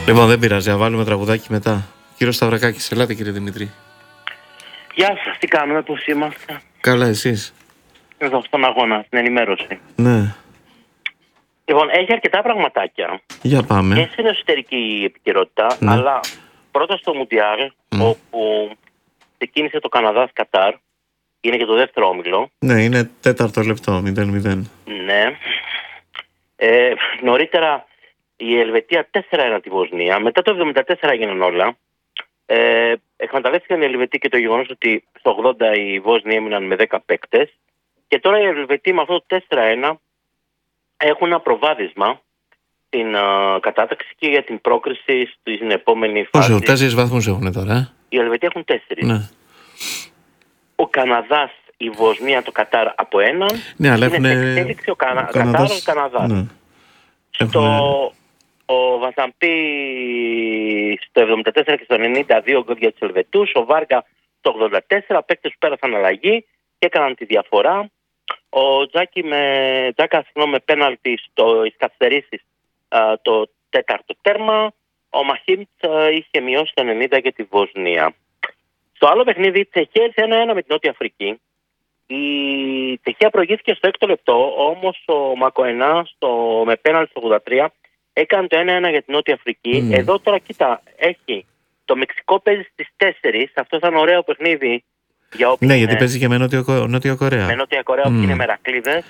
Λοιπόν, δεν πειράζει, να βάλουμε τραγουδάκι μετά. Κύριο Σταυρακάκης, ελάτε κύριε Δημήτρη. Γεια σας, τι κάνουμε, πώς είμαστε? Καλά, εσείς? Εδώ στον αγώνα, στην ενημέρωση. Ναι. Λοιπόν, έχει αρκετά πραγματάκια. Για πάμε. Και στην εσωτερική επικαιρότητα, Ναι. αλλά πρώτα στο Μουντιάλ, όπου ξεκίνησε το Καναδάς-Κατάρ. Είναι και το δεύτερο όμιλο. Ναι, είναι 4ο λεπτό, 0-0. Ναι. Νωρίτερα η Ελβετία 4-1 τη Βοσνία. Μετά το 74 έγιναν όλα. Εκμεταλλεύτηκαν οι Ελβετοί και το γεγονός ότι στο 80 οι Βόσνοι έμειναν με 10 παίκτες. Και τώρα οι Ελβετοί με αυτό το 4-1 έχουν ένα προβάδισμα στην κατάταξη και για την πρόκριση στην επόμενη φάση. Πόσο, 4 βαθμούς έχουν τώρα, Οι Ελβετοί έχουν 4. Ναι. Ο Καναδάς, η Βοσνία, το Κατάρ από έναν. Ναι, αλλά είναι έχουν. σε εξέλιξη ο Καναδάς. Ναι. Ο Βαζαμπή στο 74 και στο 92 γκολ για τους Ελβετούς. Ο Βάργα στο 84, παίκτες που πέρασαν αλλαγή και έκαναν τη διαφορά. Ο Τζάκα με πέναλτι στις καθυστερήσεις το τέταρτο τέρμα. Ο Μαχίμτ είχε μειώσει το 90 για τη Βοσνία. Στο άλλο παιχνίδι η Τσεχία ήρθε 1-1 με την Νότια Αφρική. Η Τσεχία προηγήθηκε στο 6ο λεπτό, όμως ο Μακοενά με πέναλτι στο 83 έκανε το 1-1 για την Νότια Αφρική. Εδώ τώρα κοίτα, έχει το Μεξικό παίζει στις 4. Αυτό ήταν ωραίο παιχνίδι. Ναι, γιατί παίζει και με Νότια Κορέα. Με Νότια Κορέα, που είναι μερακλείδες.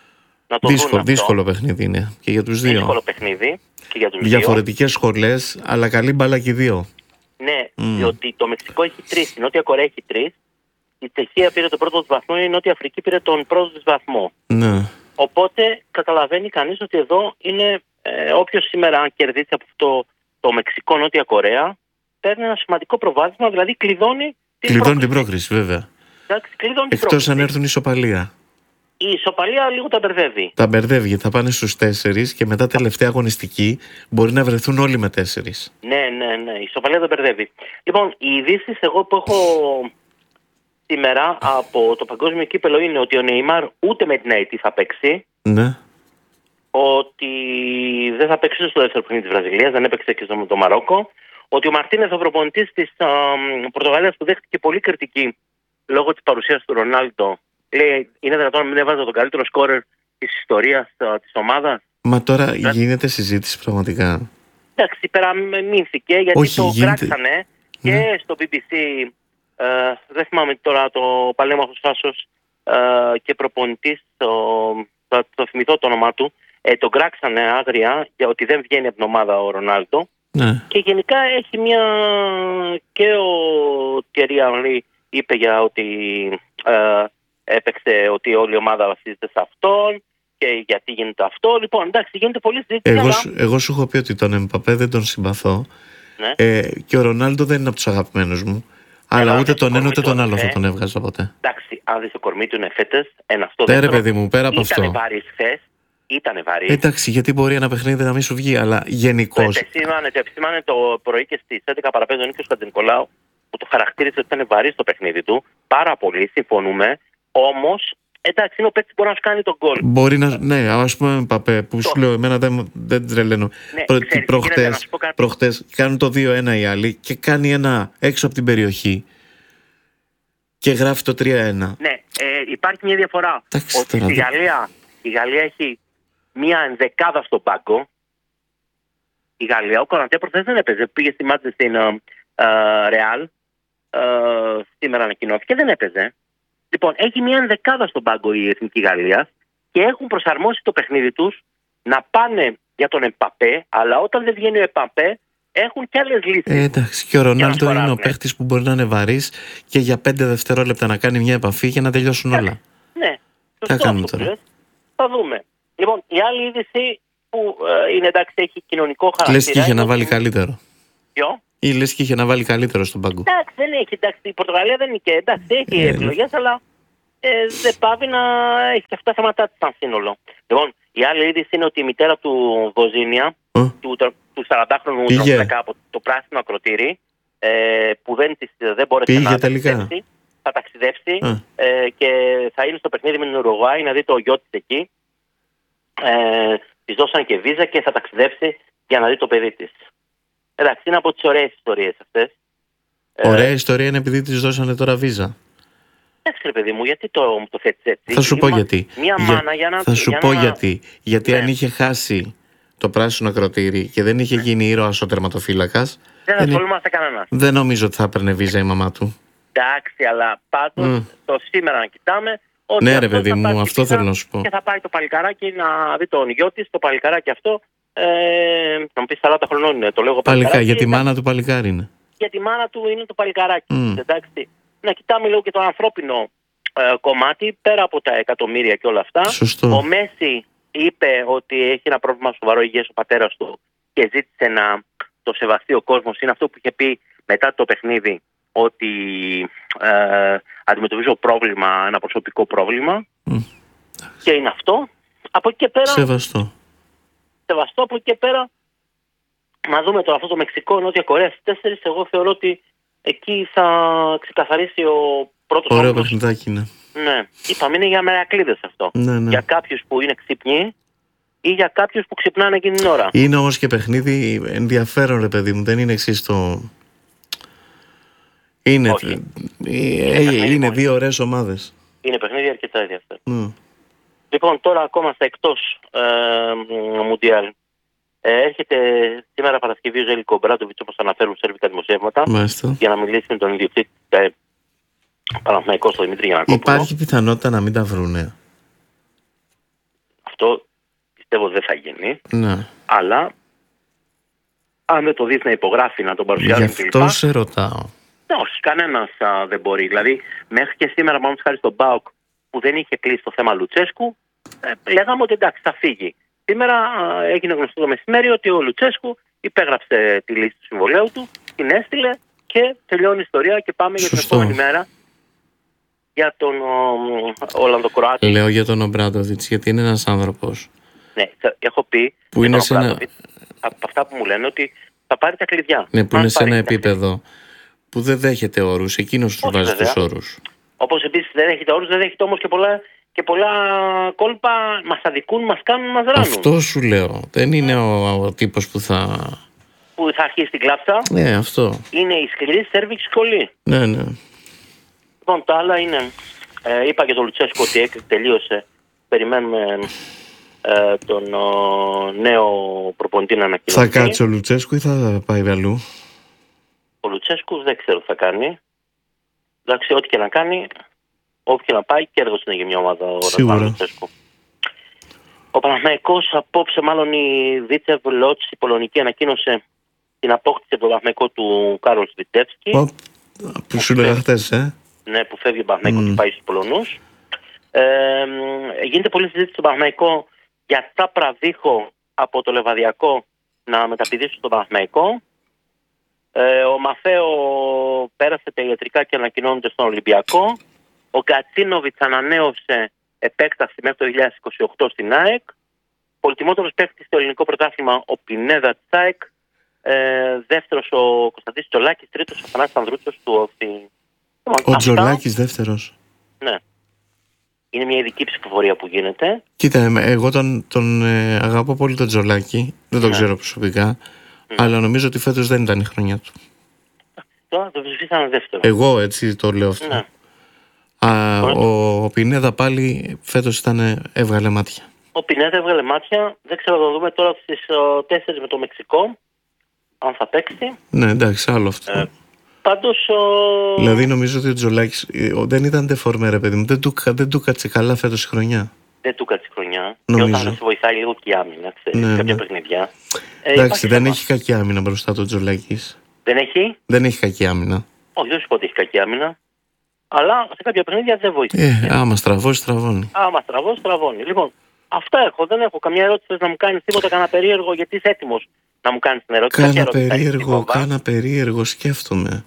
Δύσκολο παιχνίδι είναι και για τους δύο. Δύσκολο παιχνίδι και για τους δύο. Διαφορετικές σχολές, αλλά καλή μπάλα και δύο. Ναι, διότι το Μεξικό έχει 3, η Νότια Κορέα έχει 3. Η Τσεχία πήρε τον πρώτο της βαθμό, η Νότια Αφρική πήρε τον πρώτο της βαθμό. Ναι. Οπότε καταλαβαίνει κανείς ότι εδώ είναι όποιος σήμερα κερδίσει από αυτό το Μεξικό Νότια Κορέα, παίρνει ένα σημαντικό προβάδισμα, δηλαδή κλειδώνει την πρόκριση, βέβαια. Εκτός αν έρθουν ισοπαλία. Η ισοπαλία λίγο τα μπερδεύει. Τα μπερδεύει, γιατί θα πάνε στους 4 και μετά τελευταία αγωνιστική μπορεί να βρεθούν όλοι με 4. Ναι, η ισοπαλία τα μπερδεύει. Λοιπόν, οι ειδήσεις εγώ που έχω σήμερα από το παγκόσμιο κύπελο είναι ότι ο Νεϊμάρ ούτε με την ΑΕΤ θα παίξει. Ναι. Ότι δεν θα παίξει στο δεύτερο παιχνίδι της Βραζιλίας, δεν έπαιξε και στο Μαρόκο. Ότι ο Μαρτίνεθ, ο προπονητής της Πορτογαλίας, που δέχτηκε πολύ κριτική λόγω της παρουσίας του Ρονάλντο, λέει: είναι δυνατόν να μην έβαζε τον καλύτερο σκόρερ της ιστορίας της ομάδας? Μα τώρα γίνεται συζήτηση πραγματικά. Εντάξει, υπεραμείνθηκε γιατί το κράξανε και στο BBC. Δεν θυμάμαι τώρα το παλέμαχος Φάσος και προπονητής, το θυμηθώ το όνομά του. Τον κράξανε άγρια για ότι δεν βγαίνει από την ομάδα ο Ρονάλντο. Ναι. Και γενικά έχει μια. Και ο Τιερί Ανρί είπε για ότι έπαιξε ότι όλη η ομάδα βασίζεται σε αυτόν και γιατί γίνεται αυτό. Λοιπόν, εντάξει, γίνεται πολύ συζήτηση. Εγώ σου έχω πει ότι τον Εμπαπέ δεν τον συμπαθώ. Ναι. Και ο Ρονάλντο δεν είναι από τους αγαπημένους μου. Αλλά ούτε τον ένα ούτε τον άλλο θα τον έβγαζα ποτέ. Εντάξει, αν δεις το κορμί του είναι φέτες, ένα αυτό. Ναι, ρε παιδί μου, πέρα από αυτό. Ήτανε βαρύς χθες. Ήτανε βαρύς. Εντάξει, γιατί μπορεί ένα παιχνίδι να μην σου βγει, αλλά γενικώς. Το επισήμανε το πρωί και στις 11 παραπέντε ο Νίκος Καντινικολάου, που το χαρακτήρισε ότι ήταν βαρύς το παιχνίδι του. Πάρα πολύ, συμφωνούμε. Όμως, εντάξει, είναι ο παίκτης που μπορεί να σου κάνει τον γκολ. Μπορεί να. Ναι, ας πούμε, Παπέ, που σου λέω, εμένα δεν τρελαίνω. Ναι, προχτές κάνουν το 2-1 οι άλλοι και κάνει ένα έξω από την περιοχή και γράφει το 3-1. Ναι, υπάρχει μια διαφορά. Ότι η Γαλλία έχει μια ενδεκάδα στον πάγκο. Η Γαλλία, ο Κοραντέ προχθές δεν έπαιζε. Πήγε στη μάτια στην Ρεάλ. Σήμερα ανακοινώθηκε, δεν έπαιζε. Λοιπόν, έχει μια ενδεκάδα στον πάγκο η Εθνική Γαλλία και έχουν προσαρμόσει το παιχνίδι τους να πάνε για τον Εμπαπέ, αλλά όταν δεν βγαίνει ο Εμπαπέ έχουν και άλλες λύσεις. Εντάξει, και ο Ρονάλντο είναι ο παίχτης που μπορεί να είναι βαρύς και για 5 δευτερόλεπτα να κάνει μια επαφή για να τελειώσουν όλα. Ναι, τι κάνουμε τώρα. Θα δούμε. Λοιπόν, η άλλη είδηση που είναι, εντάξει, έχει κοινωνικό χαρακτήρα. Λες και είχε να βάλει καλύτερο. Ποιο? Ή λες και είχε να βάλει καλύτερο στον πάγκο. Εντάξει, δεν έχει. Εντάξει, η Πορτογαλία δεν είναι. Εντάξει, έχει επιλογές, αλλά δεν πάβει να έχει και αυτά τα θέματα της σαν σύνολο. Λοιπόν, η άλλη είδηση είναι ότι η μητέρα του Βοζίνια, του 40χρονου Νοσλακά από το πράσινο ακροτήρι, που δεν μπόρεσε να ταξιδέψει, θα ταξιδέψει και θα είναι στο παιχνίδι με την Ουρουγουάη να δει το γιο της εκεί. Της δώσαν και βίζα και θα ταξιδέψει για να δει το παιδί της. Εντάξει, είναι από τις ωραίες ιστορίες αυτές. Ωραία ιστορία είναι επειδή της δώσανε τώρα βίζα. Εντάξει ρε παιδί μου, γιατί το θέτεις έτσι? Θα σου πω γιατί. Μια μάνα για να... Θα σου για πω να... γιατί. Γιατί Ναι. αν είχε χάσει το πράσινο ακροτήρι και δεν είχε γίνει ήρωας ο τερματοφύλακας, Δεν ασχολούμαστε κανένας. δεν νομίζω ότι θα έπαιρνε βίζα η μαμά του. Εντάξει, αλλά πάντως το σήμερα να κοιτάμε. Ότι Ναι, ρε παιδί μου, αυτό θέλω να σου πω. Και θα πάει το παλικαράκι να δει τον γιο της, το παλικαράκι αυτό. Να μου πει 40 χρονών είναι, το λέγω παλικαράκι. Για τη μάνα του παλικάρι είναι. Για τη μάνα του είναι το παλικαράκι. Εντάξει. Να κοιτάμε λίγο και το ανθρώπινο κομμάτι, πέρα από τα εκατομμύρια και όλα αυτά. Σωστό. Ο Μέση είπε ότι έχει ένα πρόβλημα σοβαρό υγείας ο πατέρας του και ζήτησε να το σεβαστεί ο κόσμος. Είναι αυτό που είχε πει μετά το παιχνίδι, ότι αντιμετωπίζω πρόβλημα, ένα προσωπικό πρόβλημα. Και είναι αυτό. Από εκεί και πέρα... Σεβαστό. Από εκεί και πέρα να δούμε τώρα αυτό το Μεξικό, Νότια Κορέα στις 4. Εγώ θεωρώ ότι εκεί θα ξεκαθαρίσει ο πρώτος. Ωραίο παιχνιδάκι είναι. Ναι, είπαμε είναι για μερακλείδες αυτό. Ναι. Για κάποιους που είναι ξύπνοι ή για κάποιους που ξυπνάνε εκείνη την ώρα. Είναι όμως και παιχνίδι ενδιαφέρον, ρε παιδί μου. Δεν είναι εξής το... Είναι δύο ωραίες ομάδες. Είναι παιχνίδι αρκετά ενδιαφέρον. Λοιπόν, τώρα ακόμα στα εκτός Μουντιάλ. Έρχεται σήμερα Παρασκευή ο Ζέλικο Μπράντοβιτς, όπως αναφέρουν σερβικά δημοσιεύματα, για να μιλήσει με τον ιδιοκτήτη Παναθηναϊκό στο Δημήτρη Γιαννακόπουλο. Υπάρχει πιθανότητα να μην τα βρούνε? Αυτό πιστεύω δεν θα γίνει. Ναι. Αλλά αν δεν το δεις να υπογράφει, να τον παρουσιάζει κλπ. Γι' αυτό σε ρωτάω. Όχι, κανένας δεν μπορεί. Δηλαδή, μέχρι και σήμερα, πάνω χάρη στον ΠΑΟΚ που δεν είχε κλείσει το θέμα Λουτσέσκου, λέγαμε ότι εντάξει, θα φύγει. Σήμερα έγινε γνωστό το μεσημέρι ότι ο Λουτσέσκου υπέγραψε τη λύση του συμβολέου του, την έστειλε και τελειώνει η ιστορία και πάμε για την επόμενη μέρα για τον Ολλανδοκροάτη. Λέω για τον Ομπράντοβιτς γιατί είναι ένας άνθρωπος. Ναι, έχω πει που είναι σε ένα... από αυτά που μου λένε ότι θα πάρει τα κλειδιά. Ναι, που είναι σε ένα επίπεδο που δεν δέχεται όρους, εκείνος τους βάζει τους όρους. Όπως επίσης δεν δέχεται όρους, δεν δέχεται όμως και πολλά κόλπα, μας αδικούν, μας κάνουν, μας ράνουν. Αυτό σου λέω. Δεν είναι ο τύπος που θα αρχίσει την κλάψα. Ναι, αυτό. Είναι η σκληρή Σέρβικη σχολή. Ναι. Λοιπόν, τα άλλα είναι... είπα και το Λουτσέσκο ότι τελείωσε. Περιμένουμε τον νέο προπονητή να ανακοινωθεί. Θα κάτσει ο Λουτσέσκου ή θα πάει αλλού? Ο Λουτσέσκου δεν ξέρω τι θα κάνει. Εντάξει, ό,τι και να κάνει, όπου και να πάει, κέρδος είναι για μια ομάδα ο Λουτσέσκου. Ο Παναθηναϊκός απόψε, μάλλον η Βίτσεβ Λότς, η Πολωνική, ανακοίνωσε την απόκτηση από το Παναθηναϊκό του Κάρολ Σβιτεύσκη. Που σου λέγα χτες, Ναι, που φεύγει ο Παναθηναϊκός και πάει στους Πολωνούς. Γίνεται πολλή συζήτηση στο Παναθηναϊκό για τα πραδίχο από το Λεβαδιακό να μεταπηδήσει στον Παναθηναϊκό. Ο Μαφέο πέρασε τα ιατρικά και ανακοινώνεται στον Ολυμπιακό. Ο Γκατσίνοβιτς ανανέωσε επέκταση μέχρι το 2028 στην ΑΕΚ. Πολυτιμότερος παίκτης στο ελληνικό πρωτάθλημα ο Πινέδα της ΑΕΚ. Δεύτερος ο Κωνσταντής Τζολάκης. Τρίτος ο Θανάσης Ανδρούτσος του ΟΦΗ. Ο Τζολάκης δεύτερος. Ναι. Είναι μια ειδική ψηφοφορία που γίνεται. Κοίτα, εγώ τον αγαπώ πολύ τον Τζολάκη. Δεν τον ξέρω προσωπικά. Αλλά νομίζω ότι φέτος δεν ήταν η χρονιά του. Τώρα το ψηφίσανε δεύτερο. Εγώ έτσι το λέω αυτό. Ναι. Ο Πινέδα πάλι φέτος έβγαλε μάτια. Ο Πινέδα έβγαλε μάτια. Δεν ξέρω, θα το δούμε τώρα στις 4 με το Μεξικό. Αν θα παίξει. Ναι, εντάξει, άλλο αυτό. Πάντως... Δηλαδή νομίζω ότι ο Τζολάκης δεν ήταν τεφορμέ, ρε παιδί μου. Δεν του κάτσε καλά φέτος η χρονιά. Δεν του κάτσε η χρονιά. Νομίζω. Και όταν σε βοηθάει λίγο και η άμυνα, ξέρεις, κάποια παιχνιδιά. Εντάξει, δεν έχει κακή άμυνα μπροστά το Τζολάκης. Δεν έχει? Δεν έχει κακή άμυνα. Όχι, δεν σου πω ότι έχει κακή άμυνα. Αλλά σε κάποια παιχνίδια δεν βοηθάει. Άμα στραβώσει, στραβώνει. Λοιπόν, αυτά έχω. Δεν έχω καμιά ερώτηση να μου κάνει τίποτα, κανένα περίεργο, γιατί είσαι έτοιμος να μου κάνει την ερώτηση. Κάνα περίεργο, σκέφτομαι.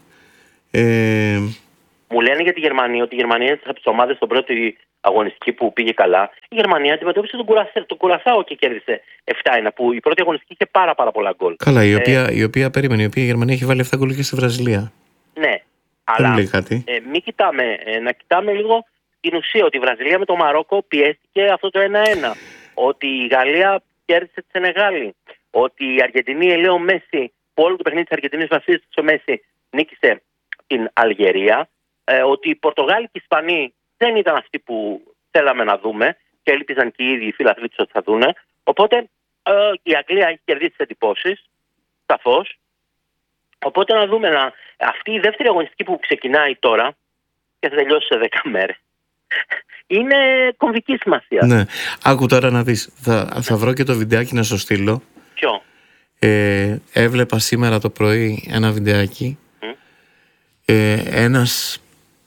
Μου λένε για τη Γερμανία ότι η Γερμανία είναι από τις ομάδες στον πρώτη αγωνιστική που πήγε καλά. Η Γερμανία αντιμετώπισε τον Κουρασάο και κέρδισε 7-1, που η πρώτη αγωνιστική είχε πάρα πολλά γκολ. Καλά, η οποία η Γερμανία έχει βάλει 7 γκολ και στη Βραζιλία. Ναι, αλλά μην κοιτάμε, να κοιτάμε λίγο την ουσία, ότι η Βραζιλία με το Μαρόκο πιέστηκε αυτό το 1-1. Ότι η Γαλλία κέρδισε τη Σενεγάλη. Ότι η Αργεντινή, Ελέο Μέση, που όλο το παιχνίδι της Αργεντινής βασίζεται στο Μέση, νίκησε την Αλγερία, ότι οι Πορτογάλοι και οι Ισπανοί δεν ήταν αυτοί που θέλαμε να δούμε και έλπιζαν και οι ίδιοι οι φίλαθλοι τους ότι θα δούνε. Οπότε η Αγγλία έχει κερδίσει τις εντυπώσεις, σαφώς. Οπότε να δούμε αυτή η δεύτερη αγωνιστική που ξεκινάει τώρα και θα τελειώσει σε 10 μέρες. Είναι κομβική σημασία. Ναι. Άκου τώρα να δεις. Θα βρω και το βιντεάκι να σου στείλω. Ποιο? Έβλεπα σήμερα το πρωί ένα βιντεάκι. Ένας,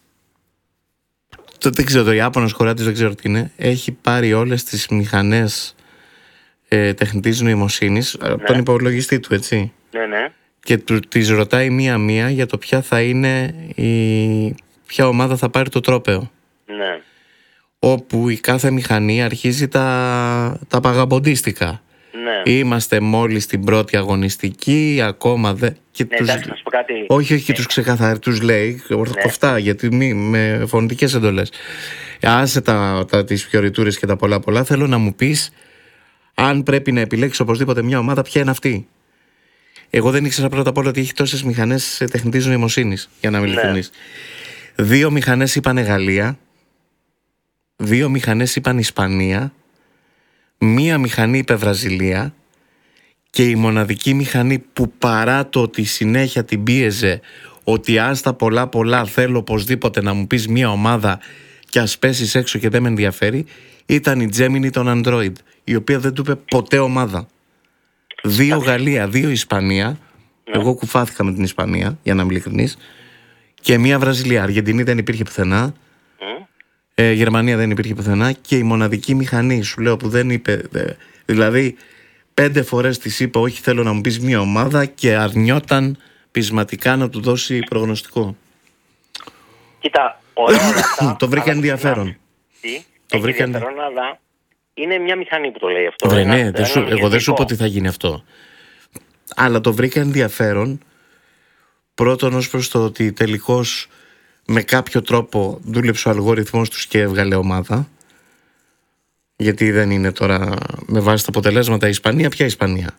δεν ξέρω, το Ιάπωνας χωράτης, δεν ξέρω τι είναι, έχει πάρει όλες τις μηχανές τεχνητής νοημοσύνης από τον υπολογιστή του, έτσι. Ναι. Και τις ρωτάει μία-μία για το ποια θα είναι ποια ομάδα θα πάρει το τρόπαιο. Ναι. Όπου η κάθε μηχανή αρχίζει τα παγαμποντίστικα. Ναι. Είμαστε μόλις στην πρώτη αγωνιστική, ακόμα δεν. Εντάξει, να σου πω κάτι. Όχι, και τους ξεκαθαρίζει, τους λέει ορθοκοφτά, γιατί με φωνητικές εντολές. Άσε τις φιωριτούρες και τα πολλά. Θέλω να μου πεις, αν πρέπει να επιλέξεις οπωσδήποτε μια ομάδα, ποια είναι αυτή. Εγώ δεν ήξερα πρώτα απ' όλα ότι έχει τόσες μηχανές τεχνητής νοημοσύνης, για να είμαι ειλικρινής. 2 μηχανές είπανε Γαλλία, 2 μηχανές είπαν Ισπανία, 1 μηχανή είπε Βραζιλία, και η μοναδική μηχανή που, παρά το ότι συνέχεια την πίεζε ότι άστα πολλά θέλω οπωσδήποτε να μου πεις μια ομάδα και ας πέσεις έξω και δεν με ενδιαφέρει, ήταν η Gemini των Android, η οποία δεν του είπε ποτέ ομάδα. 2 Γαλλία, 2 Ισπανία. Εγώ κουφάθηκα με την Ισπανία, για να είμαι ειλικρινής. Και 1 Βραζιλία. Αργεντινή δεν υπήρχε πουθενά. Γερμανία δεν υπήρχε πουθενά. Και η μοναδική μηχανή, σου λέω, που δεν είπε. Δηλαδή 5 φορές της είπε όχι, θέλω να μου πεις μια ομάδα, και αρνιόταν πεισματικά να του δώσει προγνωστικό. Κοίτα, το βρήκα ενδιαφέρον. Το βρήκα ενδιαφέρον, αλλά είναι μια μηχανή που το λέει αυτό. Ναι, εγώ δεν σου πω ότι θα γίνει αυτό. Αλλά το βρήκα ενδιαφέρον, πρώτον ως προς το ότι τελικώς με κάποιο τρόπο δούλεψε ο αλγόριθμος τους και έβγαλε ομάδα. Γιατί δεν είναι τώρα με βάση τα αποτελέσματα η Ισπανία. Ποια Ισπανία?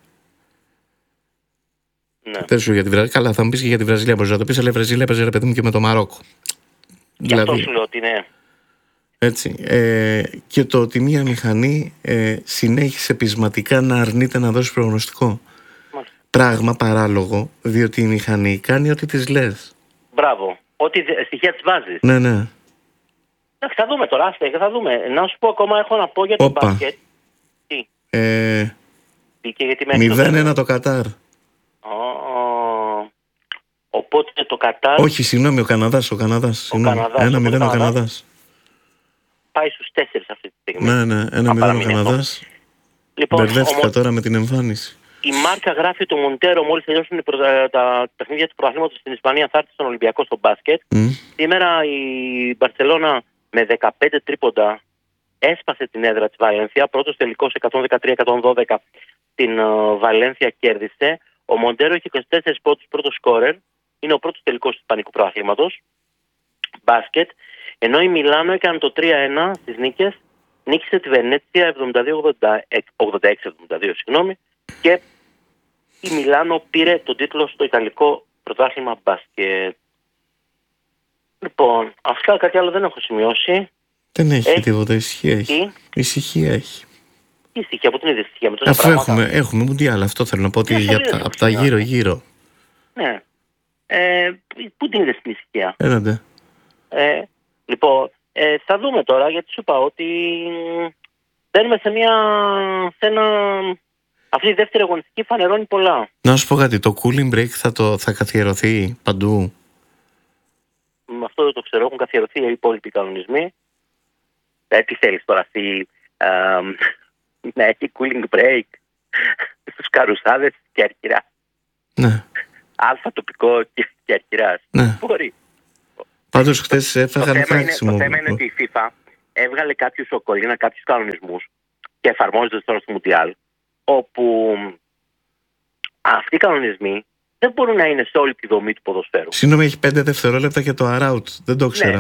Ναι. Δεν σου για τη Βραζιλία. Καλά, θα μου πεις και για τη Βραζιλία. Μπορείς να το πεις, αλλά η Βραζιλία έπαιζε, ρε παιδί μου, και με το Μαρόκο. Γι' αυτό σου λέω ότι ναι. Έτσι. Και το ότι μία μηχανή συνέχισε πεισματικά να αρνείται να δώσει προγνωστικό. Πράγμα παράλογο, διότι η μηχανή κάνει ό,τι της λες. Μπράβο. Ό,τι στοιχεία της βάζεις. Ναι. Εντάξει, θα δούμε τώρα, θα δούμε. Να σου πω, ακόμα έχω να πω για το μπάσκετ. Τι? Μπήκε γιατί μέχρι 0-1 το Κατάρ. Οπότε το Κατάρ... Όχι, συγγνώμη, ο Καναδάς. 1-0 ο Καναδάς. Πάει στους 4 αυτή τη στιγμή. Ναι, 1-0 ο Καναδάς. Λοιπόν, μπερδεύτηκα τώρα με την εμφάνιση. Η Μάρκα γράφει το Μοντέρο, μόλις τελειώσουν τα παιχνίδια του πρωταθλήματος στην Ισπανία, θα έρθει στον Ολυμπιακό στο μπάσκετ. Σήμερα η Μπαρσελόνα με 15 τρίποντα έσπασε την έδρα της Βαλένθια. Πρώτος τελικός 113-112 την Βαλένθια κέρδισε. Ο Μοντέρο έχει 24 πόντους, πρώτος σκόρερ. Είναι ο πρώτος τελικός του Ισπανικού πρωταθλήματος μπάσκετ. Ενώ η Μιλάνο έκανε το 3-1 στις νίκες. Νίκησε τη Βενέτσια 86-72, συγγνώμη. Και η Μιλάνο πήρε τον τίτλο στο Ιταλικό πρωτάθλημα μπάσκετ. Λοιπόν, αυτά, κάτι άλλο δεν έχω σημειώσει. Δεν έχει τίποτα, ησυχία έχει. Ησυχία έχει. Ησυχία, από την ίδια ησυχία. Με αφού έχουμε μουντιάλ, αυτό θέλω να πω, ότι από τα γύρω-γύρω. Ναι. Πού την είδες την ησυχία? Έναντε. Λοιπόν, θα δούμε τώρα, γιατί σου είπα ότι μπαίνουμε σε ένα... Αυτή η δεύτερη αγωνιστική φανερώνει πολλά. Να σου πω κάτι, το cooling break θα καθιερωθεί παντού? Με αυτό δεν το ξέρω, έχουν καθιερωθεί οι υπόλοιποι κανονισμοί. Τι θέλεις τώρα, να έχει cooling break στους Καρουσάδες και Αρκυράς? Ναι. Αλφα τοπικό και Αρκυράς. Ναι. Μπορεί. Πάντως χθες έφαγαν φράξιμο. Το θέμα είναι ότι η FIFA έβγαλε κάποιους κανονισμούς και εφαρμόζονται τώρα στο Μουντιάλ, όπου αυτοί οι κανονισμοί δεν μπορούν να είναι σε όλη τη δομή του ποδοσφαίρου. Συγγνώμη, έχει 5 δευτερόλεπτα και το around. Δεν το ξέρα.